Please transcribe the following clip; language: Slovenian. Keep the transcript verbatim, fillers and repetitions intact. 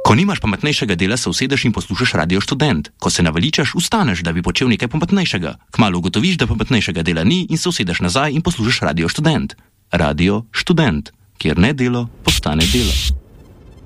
Ko nimaš pametnejšega dela, se usedeš in poslušaš Radio Študent. Ko se naveličaš, ustaneš, da bi počel nekaj pametnejšega. Kmalu ugotoviš, da pametnejšega dela ni in se usedeš nazaj in poslušaš Radio Študent. Radio Študent, kjer ne delo postane delo.